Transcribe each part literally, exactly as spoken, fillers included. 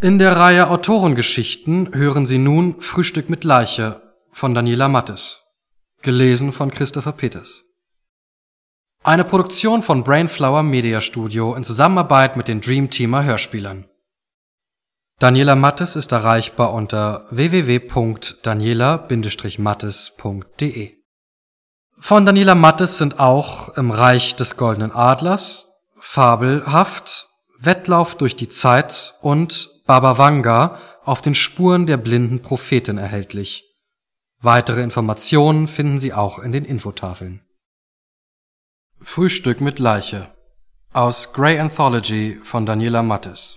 In der Reihe Autorengeschichten hören Sie nun Frühstück mit Leiche von Daniela Mattes, gelesen von Christopher Peters. Eine Produktion von Brainflower Media Studio in Zusammenarbeit mit den Dreamteamer Hörspielern. Daniela Mattes ist erreichbar unter w w w punkt daniela Bindestrich mattes punkt d e. Von Daniela Mattes sind auch Im Reich des Goldenen Adlers, Fabelhaft, Wettlauf durch die Zeit und Baba Vanga auf den Spuren der blinden Prophetin erhältlich. Weitere Informationen finden Sie auch in den Infotafeln. Frühstück mit Leiche aus Grey Anthology von Daniela Mattes.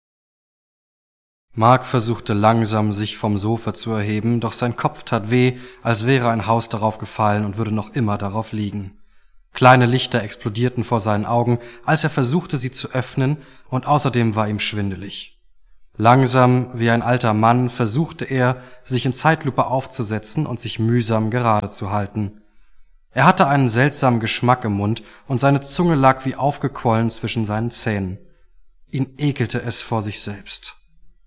Mark versuchte langsam, sich vom Sofa zu erheben, doch sein Kopf tat weh, als wäre ein Haus darauf gefallen und würde noch immer darauf liegen. Kleine Lichter explodierten vor seinen Augen, als er versuchte, sie zu öffnen, und außerdem war ihm schwindelig. Langsam, wie ein alter Mann, versuchte er, sich in Zeitlupe aufzusetzen und sich mühsam gerade zu halten. Er hatte einen seltsamen Geschmack im Mund und seine Zunge lag wie aufgequollen zwischen seinen Zähnen. Ihn ekelte es vor sich selbst.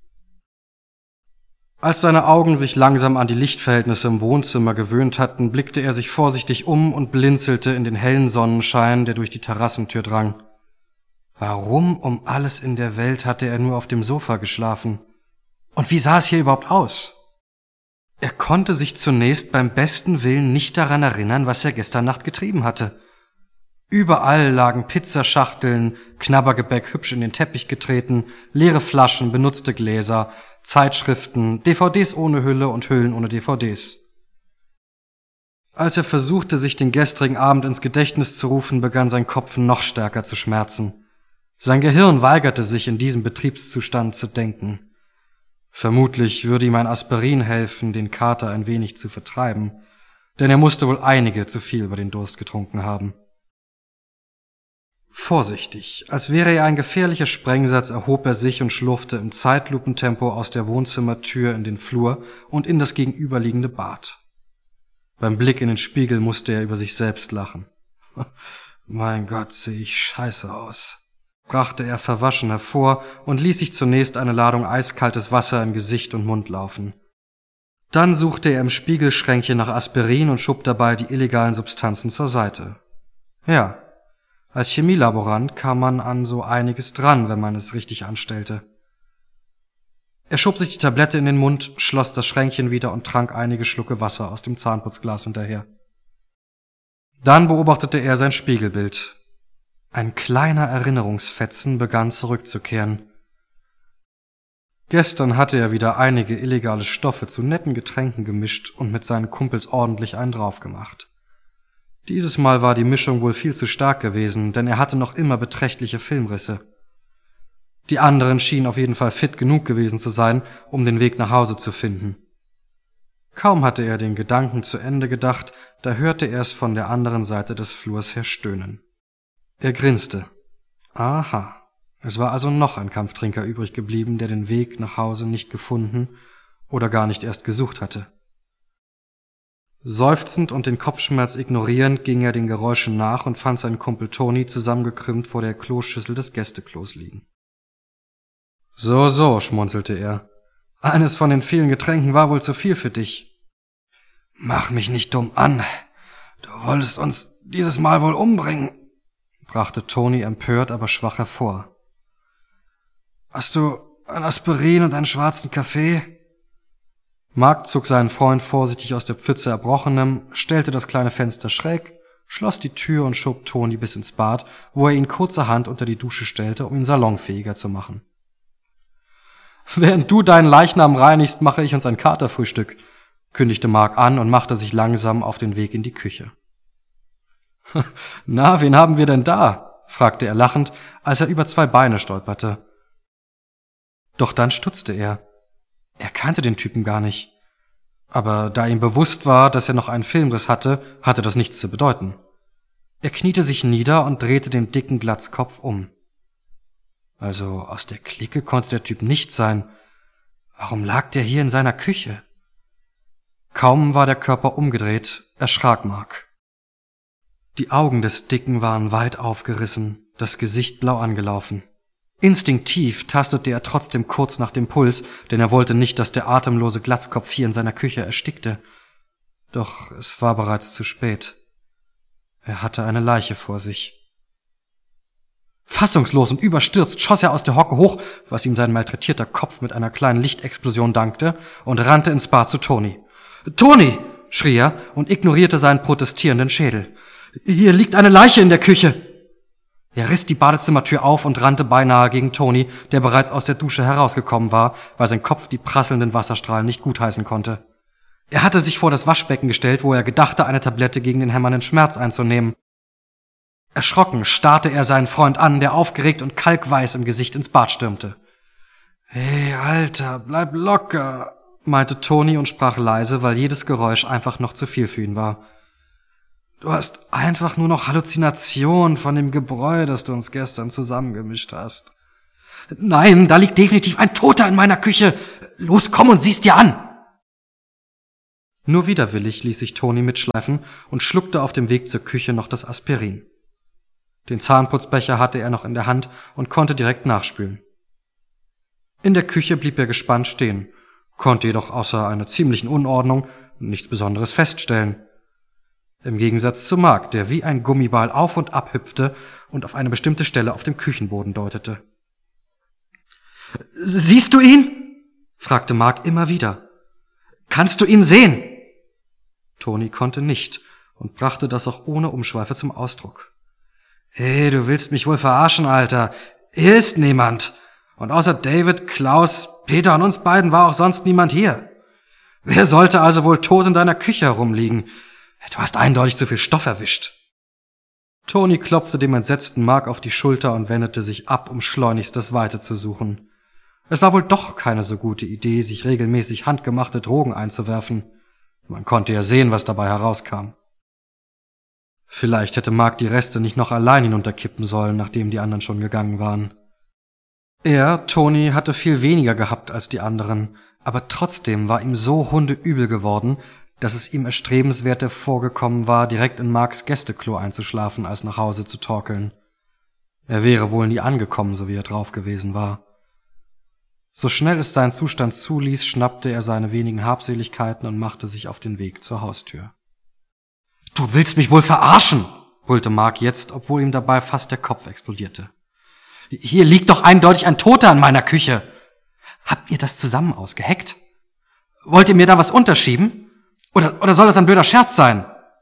Als seine Augen sich langsam an die Lichtverhältnisse im Wohnzimmer gewöhnt hatten, blickte er sich vorsichtig um und blinzelte in den hellen Sonnenschein, der durch die Terrassentür drang. Warum um alles in der Welt hatte er nur auf dem Sofa geschlafen? Und wie sah es hier überhaupt aus? Er konnte sich zunächst beim besten Willen nicht daran erinnern, was er gestern Nacht getrieben hatte. Überall lagen Pizzaschachteln, Knabbergebäck hübsch in den Teppich getreten, leere Flaschen, benutzte Gläser, Zeitschriften, D V Ds ohne Hülle und Hüllen ohne D V Ds. Als er versuchte, sich den gestrigen Abend ins Gedächtnis zu rufen, begann sein Kopf noch stärker zu schmerzen. Sein Gehirn weigerte sich, in diesem Betriebszustand zu denken. Vermutlich würde ihm ein Aspirin helfen, den Kater ein wenig zu vertreiben, denn er musste wohl einige zu viel über den Durst getrunken haben. Vorsichtig, als wäre er ein gefährlicher Sprengsatz, erhob er sich und schlurfte im Zeitlupentempo aus der Wohnzimmertür in den Flur und in das gegenüberliegende Bad. Beim Blick in den Spiegel musste er über sich selbst lachen. Mein Gott, sehe ich scheiße aus, brachte er verwaschen hervor und ließ sich zunächst eine Ladung eiskaltes Wasser in Gesicht und Mund laufen. Dann suchte er im Spiegelschränkchen nach Aspirin und schob dabei die illegalen Substanzen zur Seite. Ja, als Chemielaborant kam man an so einiges dran, wenn man es richtig anstellte. Er schob sich die Tablette in den Mund, schloss das Schränkchen wieder und trank einige Schlucke Wasser aus dem Zahnputzglas hinterher. Dann beobachtete er sein Spiegelbild. Ein kleiner Erinnerungsfetzen begann zurückzukehren. Gestern hatte er wieder einige illegale Stoffe zu netten Getränken gemischt und mit seinen Kumpels ordentlich einen draufgemacht. Dieses Mal war die Mischung wohl viel zu stark gewesen, denn er hatte noch immer beträchtliche Filmrisse. Die anderen schienen auf jeden Fall fit genug gewesen zu sein, um den Weg nach Hause zu finden. Kaum hatte er den Gedanken zu Ende gedacht, da hörte er es von der anderen Seite des Flurs her stöhnen. Er grinste. Aha, es war also noch ein Kampftrinker übrig geblieben, der den Weg nach Hause nicht gefunden oder gar nicht erst gesucht hatte. Seufzend und den Kopfschmerz ignorierend ging er den Geräuschen nach und fand seinen Kumpel Toni zusammengekrümmt vor der Kloschüssel des Gästeklos liegen. So, so, schmunzelte er. Eines von den vielen Getränken war wohl zu viel für dich. Mach mich nicht dumm an. Du wolltest uns dieses Mal wohl umbringen, brachte Toni empört, aber schwach hervor. Hast du ein Aspirin und einen schwarzen Kaffee? Mark zog seinen Freund vorsichtig aus der Pfütze Erbrochenem, stellte das kleine Fenster schräg, schloss die Tür und schob Toni bis ins Bad, wo er ihn kurzerhand unter die Dusche stellte, um ihn salonfähiger zu machen. Während du deinen Leichnam reinigst, mache ich uns ein Katerfrühstück, kündigte Mark an und machte sich langsam auf den Weg in die Küche. Na, wen haben wir denn da? Fragte er lachend, als er über zwei Beine stolperte. Doch dann stutzte er. Er kannte den Typen gar nicht. Aber da ihm bewusst war, dass er noch einen Filmriss hatte, hatte das nichts zu bedeuten. Er kniete sich nieder und drehte den dicken Glatzkopf um. Also aus der Clique konnte der Typ nicht sein. Warum lag der hier in seiner Küche? Kaum war der Körper umgedreht, erschrak Mark. Die Augen des Dicken waren weit aufgerissen, das Gesicht blau angelaufen. Instinktiv tastete er trotzdem kurz nach dem Puls, denn er wollte nicht, dass der atemlose Glatzkopf hier in seiner Küche erstickte. Doch es war bereits zu spät. Er hatte eine Leiche vor sich. Fassungslos und überstürzt schoss er aus der Hocke hoch, was ihm sein malträtierter Kopf mit einer kleinen Lichtexplosion dankte, und rannte ins Bad zu Toni. »Toni!« schrie er und ignorierte seinen protestierenden Schädel. »Hier liegt eine Leiche in der Küche!« Er riss die Badezimmertür auf und rannte beinahe gegen Toni, der bereits aus der Dusche herausgekommen war, weil sein Kopf die prasselnden Wasserstrahlen nicht gutheißen konnte. Er hatte sich vor das Waschbecken gestellt, wo er gedachte, eine Tablette gegen den hämmernden Schmerz einzunehmen. Erschrocken starrte er seinen Freund an, der aufgeregt und kalkweiß im Gesicht ins Bad stürmte. »Hey, Alter, bleib locker«, meinte Toni und sprach leise, weil jedes Geräusch einfach noch zu viel für ihn war. »Du hast einfach nur noch Halluzinationen von dem Gebräu, das du uns gestern zusammengemischt hast.« »Nein, da liegt definitiv ein Toter in meiner Küche. Los, komm und sieh's dir an!« Nur widerwillig ließ sich Toni mitschleifen und schluckte auf dem Weg zur Küche noch das Aspirin. Den Zahnputzbecher hatte er noch in der Hand und konnte direkt nachspülen. In der Küche blieb er gespannt stehen, konnte jedoch außer einer ziemlichen Unordnung nichts Besonderes feststellen. Im Gegensatz zu Mark, der wie ein Gummiball auf und ab hüpfte und auf eine bestimmte Stelle auf dem Küchenboden deutete. »Siehst du ihn?« fragte Mark immer wieder. »Kannst du ihn sehen?« Toni konnte nicht und brachte das auch ohne Umschweife zum Ausdruck. »Hey, du willst mich wohl verarschen, Alter. Hier ist niemand. Und außer David, Klaus, Peter und uns beiden war auch sonst niemand hier. Wer sollte also wohl tot in deiner Küche herumliegen? Du hast eindeutig zu viel Stoff erwischt.« Toni klopfte dem entsetzten Mark auf die Schulter und wendete sich ab, um schleunigst das Weite zu suchen. Es war wohl doch keine so gute Idee, sich regelmäßig handgemachte Drogen einzuwerfen. Man konnte ja sehen, was dabei herauskam. Vielleicht hätte Mark die Reste nicht noch allein hinunterkippen sollen, nachdem die anderen schon gegangen waren. Er, Toni, hatte viel weniger gehabt als die anderen, aber trotzdem war ihm so hundeübel geworden, dass es ihm erstrebenswerter vorgekommen war, direkt in Marks Gästeklo einzuschlafen, als nach Hause zu torkeln. Er wäre wohl nie angekommen, so wie er drauf gewesen war. So schnell es sein Zustand zuließ, schnappte er seine wenigen Habseligkeiten und machte sich auf den Weg zur Haustür. »Du willst mich wohl verarschen«, brüllte Mark jetzt, obwohl ihm dabei fast der Kopf explodierte. »Hier liegt doch eindeutig ein Toter in meiner Küche. Habt ihr das zusammen ausgeheckt? Wollt ihr mir da was unterschieben? Oder, oder soll das ein blöder Scherz sein?«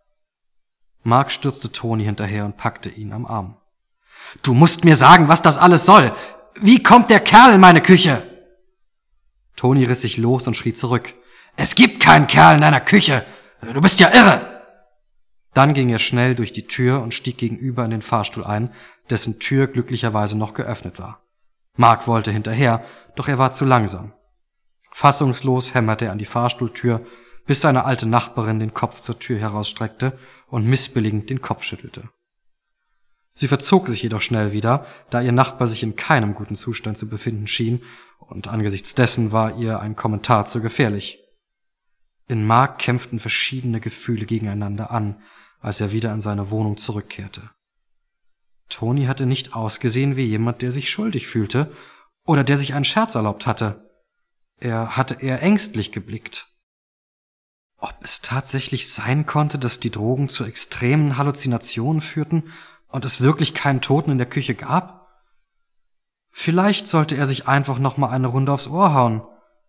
Mark stürzte Toni hinterher und packte ihn am Arm. »Du musst mir sagen, was das alles soll. Wie kommt der Kerl in meine Küche?« Toni riss sich los und schrie zurück. »Es gibt keinen Kerl in deiner Küche. Du bist ja irre!« Dann ging er schnell durch die Tür und stieg gegenüber in den Fahrstuhl ein, dessen Tür glücklicherweise noch geöffnet war. Mark wollte hinterher, doch er war zu langsam. Fassungslos hämmerte er an die Fahrstuhltür, bis seine alte Nachbarin den Kopf zur Tür herausstreckte und missbilligend den Kopf schüttelte. Sie verzog sich jedoch schnell wieder, da ihr Nachbar sich in keinem guten Zustand zu befinden schien, und angesichts dessen war ihr ein Kommentar zu gefährlich. In Mark kämpften verschiedene Gefühle gegeneinander an, als er wieder in seine Wohnung zurückkehrte. Toni hatte nicht ausgesehen wie jemand, der sich schuldig fühlte oder der sich einen Scherz erlaubt hatte. Er hatte eher ängstlich geblickt. Ob es tatsächlich sein konnte, dass die Drogen zu extremen Halluzinationen führten und es wirklich keinen Toten in der Küche gab? Vielleicht sollte er sich einfach noch mal eine Runde aufs Ohr hauen.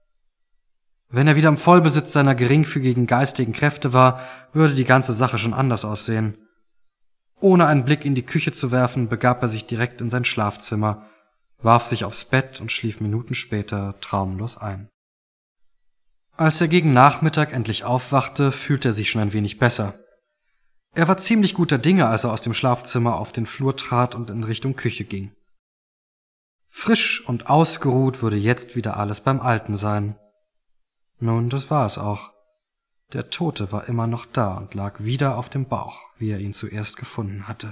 Wenn er wieder im Vollbesitz seiner geringfügigen geistigen Kräfte war, würde die ganze Sache schon anders aussehen. Ohne einen Blick in die Küche zu werfen, begab er sich direkt in sein Schlafzimmer, warf sich aufs Bett und schlief Minuten später traumlos ein. Als er gegen Nachmittag endlich aufwachte, fühlte er sich schon ein wenig besser. Er war ziemlich guter Dinge, als er aus dem Schlafzimmer auf den Flur trat und in Richtung Küche ging. Frisch und ausgeruht würde jetzt wieder alles beim Alten sein. Nun, das war es auch. Der Tote war immer noch da und lag wieder auf dem Bauch, wie er ihn zuerst gefunden hatte.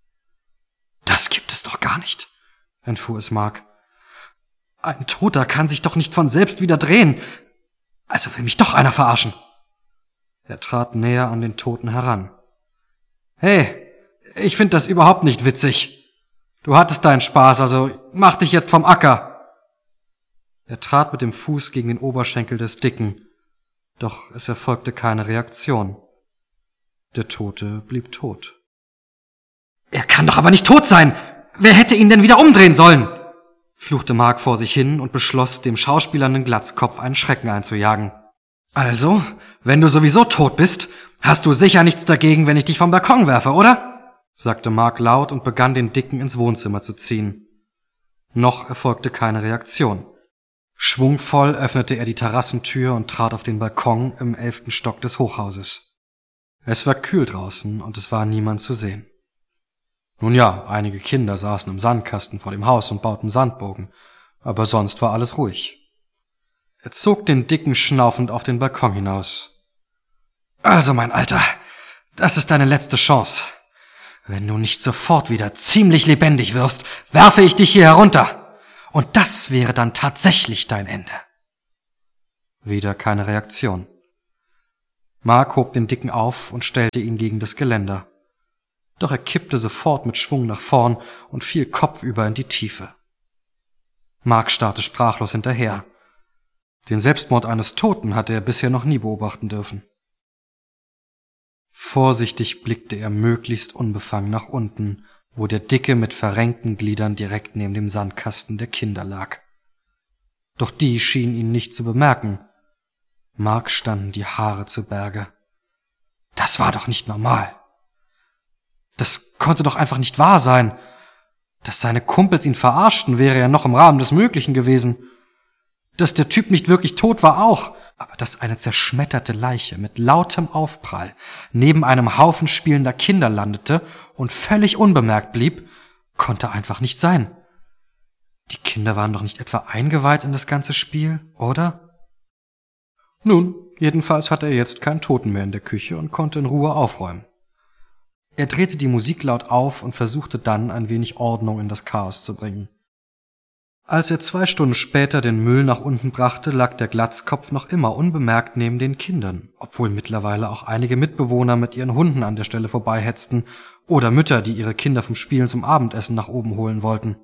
»Das gibt es doch gar nicht«, entfuhr es Mark. »Ein Toter kann sich doch nicht von selbst wieder drehen. Also will mich doch einer verarschen.« Er trat näher an den Toten heran. »Hey, ich find das überhaupt nicht witzig. Du hattest deinen Spaß, also mach dich jetzt vom Acker. Er trat mit dem Fuß gegen den Oberschenkel des Dicken, doch es erfolgte keine Reaktion. Der Tote blieb tot. »Er kann doch aber nicht tot sein! Wer hätte ihn denn wieder umdrehen sollen?« fluchte Mark vor sich hin und beschloss, dem schauspielernden Glatzkopf einen Schrecken einzujagen. »Also, wenn du sowieso tot bist, hast du sicher nichts dagegen, wenn ich dich vom Balkon werfe, oder?« sagte Mark laut und begann, den Dicken ins Wohnzimmer zu ziehen. Noch erfolgte keine Reaktion. Schwungvoll öffnete er die Terrassentür und trat auf den Balkon im elften Stock des Hochhauses. Es war kühl draußen und es war niemand zu sehen. Nun ja, einige Kinder saßen im Sandkasten vor dem Haus und bauten Sandbogen, aber sonst war alles ruhig. Er zog den Dicken schnaufend auf den Balkon hinaus. »Also, mein Alter, das ist deine letzte Chance. Wenn du nicht sofort wieder ziemlich lebendig wirst, werfe ich dich hier herunter. Und das wäre dann tatsächlich dein Ende.« Wieder keine Reaktion. Mark hob den Dicken auf und stellte ihn gegen das Geländer. Doch er kippte sofort mit Schwung nach vorn und fiel kopfüber in die Tiefe. Mark starrte sprachlos hinterher. Den Selbstmord eines Toten hatte er bisher noch nie beobachten dürfen. Vorsichtig blickte er möglichst unbefangen nach unten, wo der Dicke mit verrenkten Gliedern direkt neben dem Sandkasten der Kinder lag. Doch die schienen ihn nicht zu bemerken. Mark standen die Haare zu Berge. Das war doch nicht normal. Das konnte doch einfach nicht wahr sein. Dass seine Kumpels ihn verarschten, wäre ja noch im Rahmen des Möglichen gewesen. Dass der Typ nicht wirklich tot war auch, aber dass eine zerschmetterte Leiche mit lautem Aufprall neben einem Haufen spielender Kinder landete und völlig unbemerkt blieb, konnte einfach nicht sein. Die Kinder waren doch nicht etwa eingeweiht in das ganze Spiel, oder? Nun, jedenfalls hatte er jetzt keinen Toten mehr in der Küche und konnte in Ruhe aufräumen. Er drehte die Musik laut auf und versuchte dann, ein wenig Ordnung in das Chaos zu bringen. Als er zwei Stunden später den Müll nach unten brachte, lag der Glatzkopf noch immer unbemerkt neben den Kindern, obwohl mittlerweile auch einige Mitbewohner mit ihren Hunden an der Stelle vorbeihetzten oder Mütter, die ihre Kinder vom Spielen zum Abendessen nach oben holen wollten.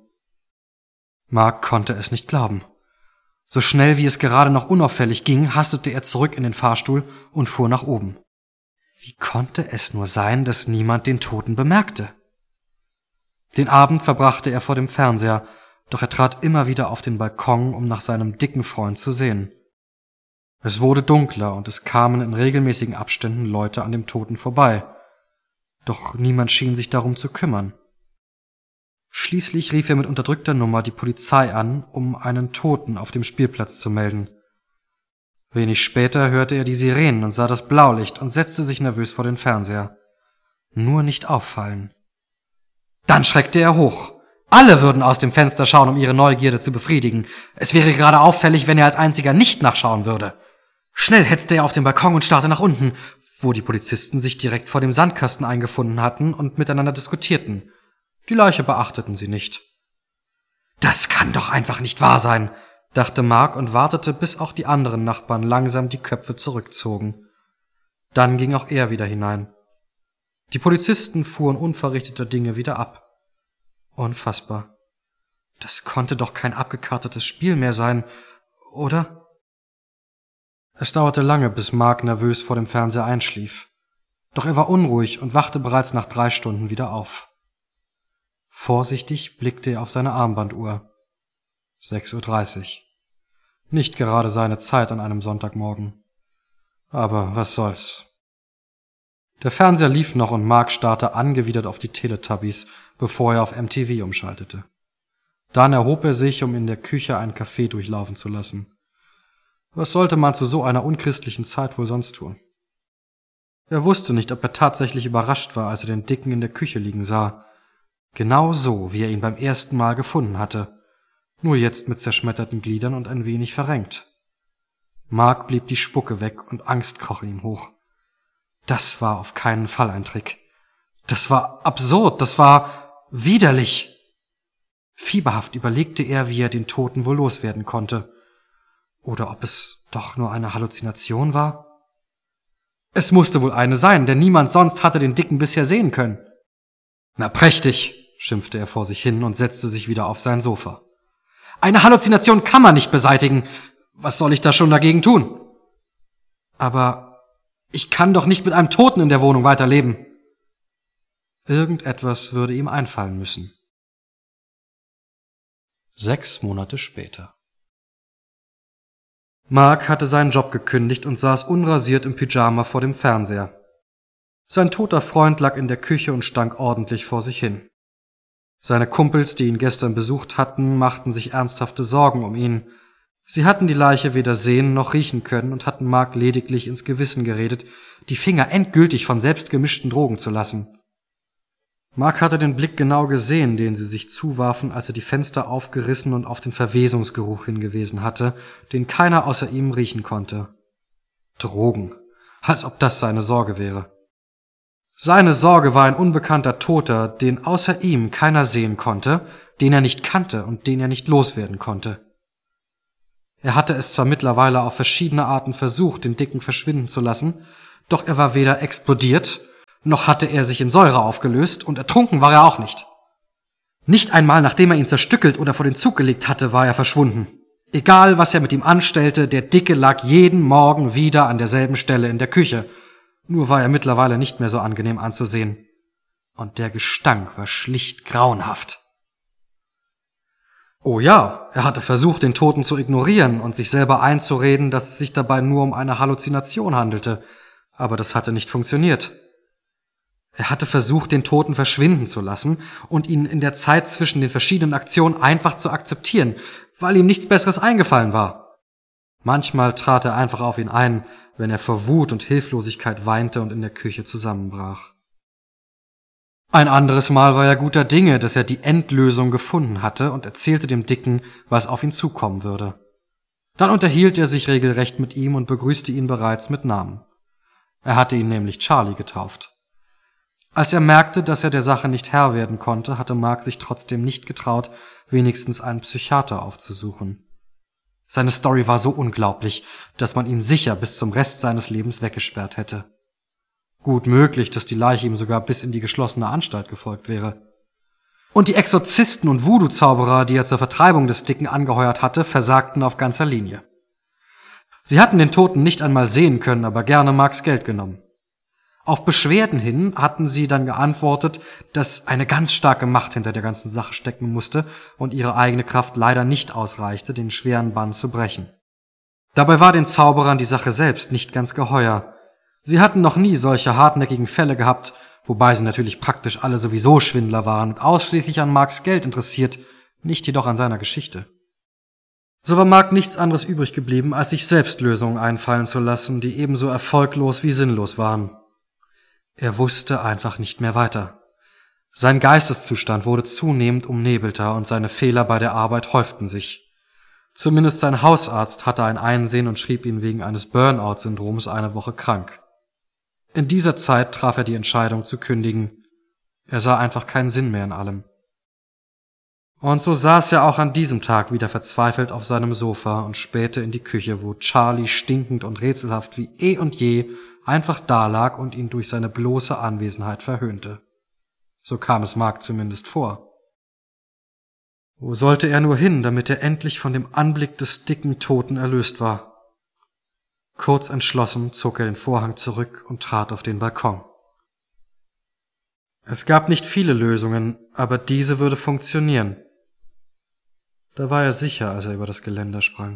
Mark konnte es nicht glauben. So schnell wie es gerade noch unauffällig ging, hastete er zurück in den Fahrstuhl und fuhr nach oben. Wie konnte es nur sein, dass niemand den Toten bemerkte? Den Abend verbrachte er vor dem Fernseher, doch er trat immer wieder auf den Balkon, um nach seinem dicken Freund zu sehen. Es wurde dunkler und es kamen in regelmäßigen Abständen Leute an dem Toten vorbei. Doch niemand schien sich darum zu kümmern. Schließlich rief er mit unterdrückter Nummer die Polizei an, um einen Toten auf dem Spielplatz zu melden. Wenig später hörte er die Sirenen und sah das Blaulicht und setzte sich nervös vor den Fernseher. Nur nicht auffallen. Dann schreckte er hoch. Alle würden aus dem Fenster schauen, um ihre Neugierde zu befriedigen. Es wäre gerade auffällig, wenn er als einziger nicht nachschauen würde. Schnell hetzte er auf den Balkon und starrte nach unten, wo die Polizisten sich direkt vor dem Sandkasten eingefunden hatten und miteinander diskutierten. Die Leiche beachteten sie nicht. »Das kann doch einfach nicht wahr sein«, dachte Mark und wartete, bis auch die anderen Nachbarn langsam die Köpfe zurückzogen. Dann ging auch er wieder hinein. Die Polizisten fuhren unverrichteter Dinge wieder ab. Unfassbar. Das konnte doch kein abgekartetes Spiel mehr sein, oder? Es dauerte lange, bis Mark nervös vor dem Fernseher einschlief. Doch er war unruhig und wachte bereits nach drei Stunden wieder auf. Vorsichtig blickte er auf seine Armbanduhr. Sechs Uhr dreißig. Nicht gerade seine Zeit an einem Sonntagmorgen. Aber was soll's. Der Fernseher lief noch und Mark starrte angewidert auf die Teletubbies, bevor er auf M T V umschaltete. Dann erhob er sich, um in der Küche einen Kaffee durchlaufen zu lassen. Was sollte man zu so einer unchristlichen Zeit wohl sonst tun? Er wusste nicht, ob er tatsächlich überrascht war, als er den Dicken in der Küche liegen sah. Genau so, wie er ihn beim ersten Mal gefunden hatte. Nur jetzt mit zerschmetterten Gliedern und ein wenig verrenkt. Mark blieb die Spucke weg und Angst kroch ihm hoch. Das war auf keinen Fall ein Trick. Das war absurd, das war widerlich. Fieberhaft überlegte er, wie er den Toten wohl loswerden konnte. Oder ob es doch nur eine Halluzination war? Es musste wohl eine sein, denn niemand sonst hatte den Dicken bisher sehen können. »Na prächtig«, schimpfte er vor sich hin und setzte sich wieder auf sein Sofa. »Eine Halluzination kann man nicht beseitigen. Was soll ich da schon dagegen tun?« »Aber ich kann doch nicht mit einem Toten in der Wohnung weiterleben.« Irgendetwas würde ihm einfallen müssen. Sechs Monate später. Mark hatte seinen Job gekündigt und saß unrasiert im Pyjama vor dem Fernseher. Sein toter Freund lag in der Küche und stank ordentlich vor sich hin. Seine Kumpels, die ihn gestern besucht hatten, machten sich ernsthafte Sorgen um ihn. Sie hatten die Leiche weder sehen noch riechen können und hatten Mark lediglich ins Gewissen geredet, die Finger endgültig von selbstgemischten Drogen zu lassen. Mark hatte den Blick genau gesehen, den sie sich zuwarfen, als er die Fenster aufgerissen und auf den Verwesungsgeruch hingewiesen hatte, den keiner außer ihm riechen konnte. Drogen, als ob das seine Sorge wäre. Seine Sorge war ein unbekannter Toter, den außer ihm keiner sehen konnte, den er nicht kannte und den er nicht loswerden konnte. Er hatte es zwar mittlerweile auf verschiedene Arten versucht, den Dicken verschwinden zu lassen, doch er war weder explodiert, noch hatte er sich in Säure aufgelöst und ertrunken war er auch nicht. Nicht einmal nachdem er ihn zerstückelt oder vor den Zug gelegt hatte, war er verschwunden. Egal, was er mit ihm anstellte, der Dicke lag jeden Morgen wieder an derselben Stelle in der Küche. Nur war er mittlerweile nicht mehr so angenehm anzusehen. Und der Gestank war schlicht grauenhaft. Oh ja, er hatte versucht, den Toten zu ignorieren und sich selber einzureden, dass es sich dabei nur um eine Halluzination handelte. Aber das hatte nicht funktioniert. Er hatte versucht, den Toten verschwinden zu lassen und ihn in der Zeit zwischen den verschiedenen Aktionen einfach zu akzeptieren, weil ihm nichts Besseres eingefallen war. Manchmal trat er einfach auf ihn ein, wenn er vor Wut und Hilflosigkeit weinte und in der Küche zusammenbrach. Ein anderes Mal war er guter Dinge, dass er die Endlösung gefunden hatte und erzählte dem Dicken, was auf ihn zukommen würde. Dann unterhielt er sich regelrecht mit ihm und begrüßte ihn bereits mit Namen. Er hatte ihn nämlich Charlie getauft. Als er merkte, dass er der Sache nicht Herr werden konnte, hatte Mark sich trotzdem nicht getraut, wenigstens einen Psychiater aufzusuchen. Seine Story war so unglaublich, dass man ihn sicher bis zum Rest seines Lebens weggesperrt hätte. Gut möglich, dass die Leiche ihm sogar bis in die geschlossene Anstalt gefolgt wäre. Und die Exorzisten und Voodoo-Zauberer, die er zur Vertreibung des Dicken angeheuert hatte, versagten auf ganzer Linie. Sie hatten den Toten nicht einmal sehen können, aber gerne Marks Geld genommen. Auf Beschwerden hin hatten sie dann geantwortet, dass eine ganz starke Macht hinter der ganzen Sache stecken musste und ihre eigene Kraft leider nicht ausreichte, den schweren Bann zu brechen. Dabei war den Zauberern die Sache selbst nicht ganz geheuer. Sie hatten noch nie solche hartnäckigen Fälle gehabt, wobei sie natürlich praktisch alle sowieso Schwindler waren und ausschließlich an Marks Geld interessiert, nicht jedoch an seiner Geschichte. So war Mark nichts anderes übrig geblieben, als sich selbst Lösungen einfallen zu lassen, die ebenso erfolglos wie sinnlos waren. Er wusste einfach nicht mehr weiter. Sein Geisteszustand wurde zunehmend umnebelter und seine Fehler bei der Arbeit häuften sich. Zumindest sein Hausarzt hatte ein Einsehen und schrieb ihn wegen eines Burnout-Syndroms eine Woche krank. In dieser Zeit traf er die Entscheidung zu kündigen. Er sah einfach keinen Sinn mehr in allem. Und so saß er auch an diesem Tag wieder verzweifelt auf seinem Sofa und spähte in die Küche, wo Charlie stinkend und rätselhaft wie eh und je einfach dalag und ihn durch seine bloße Anwesenheit verhöhnte. So kam es Mark zumindest vor. Wo sollte er nur hin, damit er endlich von dem Anblick des dicken Toten erlöst war? Kurz entschlossen zog er den Vorhang zurück und trat auf den Balkon. Es gab nicht viele Lösungen, aber diese würde funktionieren. Da war er sicher, als er über das Geländer sprang.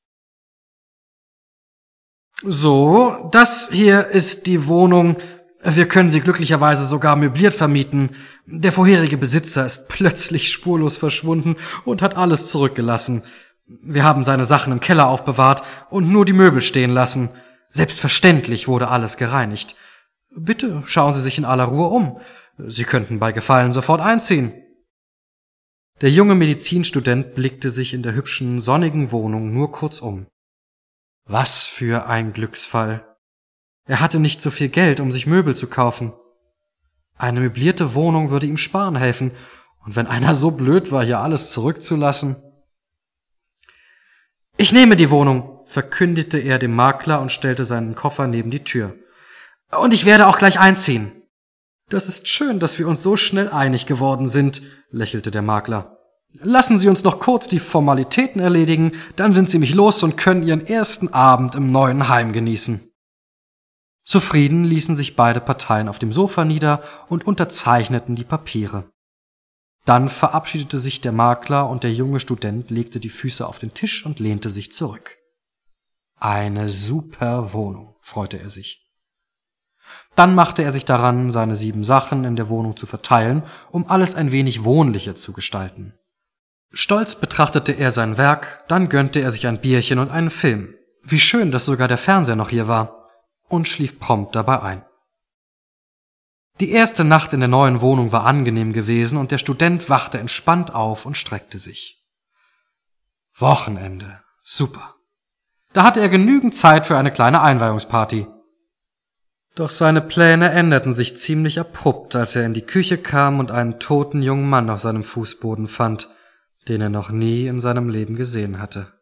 So, das hier ist die Wohnung. Wir können sie glücklicherweise sogar möbliert vermieten. Der vorherige Besitzer ist plötzlich spurlos verschwunden und hat alles zurückgelassen. Wir haben seine Sachen im Keller aufbewahrt und nur die Möbel stehen lassen. Selbstverständlich wurde alles gereinigt. Bitte schauen Sie sich in aller Ruhe um. Sie könnten bei Gefallen sofort einziehen. Der junge Medizinstudent blickte sich in der hübschen, sonnigen Wohnung nur kurz um. Was für ein Glücksfall. Er hatte nicht so viel Geld, um sich Möbel zu kaufen. Eine möblierte Wohnung würde ihm sparen helfen, und wenn einer so blöd war, hier alles zurückzulassen. »Ich nehme die Wohnung«, verkündete er dem Makler und stellte seinen Koffer neben die Tür. »Und ich werde auch gleich einziehen.« »Das ist schön, dass wir uns so schnell einig geworden sind«, lächelte der Makler. »Lassen Sie uns noch kurz die Formalitäten erledigen, dann sind Sie mich los und können Ihren ersten Abend im neuen Heim genießen.« Zufrieden ließen sich beide Parteien auf dem Sofa nieder und unterzeichneten die Papiere. Dann verabschiedete sich der Makler und der junge Student legte die Füße auf den Tisch und lehnte sich zurück. Eine super Wohnung, freute er sich. Dann machte er sich daran, seine sieben Sachen in der Wohnung zu verteilen, um alles ein wenig wohnlicher zu gestalten. Stolz betrachtete er sein Werk, dann gönnte er sich ein Bierchen und einen Film. Wie schön, dass sogar der Fernseher noch hier war. Und schlief prompt dabei ein. Die erste Nacht in der neuen Wohnung war angenehm gewesen und der Student wachte entspannt auf und streckte sich. Wochenende. Super. Da hatte er genügend Zeit für eine kleine Einweihungsparty. Doch seine Pläne änderten sich ziemlich abrupt, als er in die Küche kam und einen toten jungen Mann auf seinem Fußboden fand, den er noch nie in seinem Leben gesehen hatte.